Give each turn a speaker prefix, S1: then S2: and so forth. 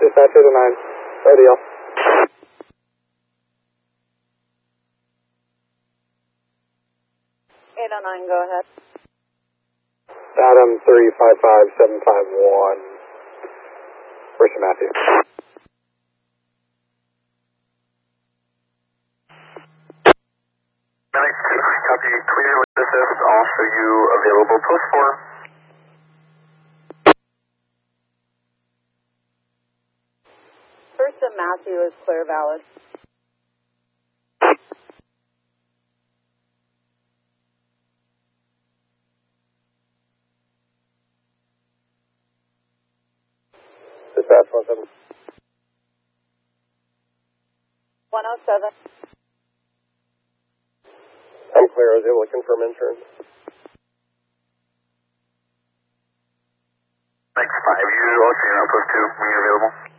S1: Dispatch 809, ODL.
S2: 809, go ahead.
S1: Adam 355751. Where's your Matthew?
S3: Medic 2, copy, clear with assist, I'll show you available post 4.
S2: First and Matthew is clear valid.
S1: Dispatch 17.
S2: 107.
S1: I'm clear. I was able to confirm insurance.
S3: Next 5, you also, you're on post 2 when you're available.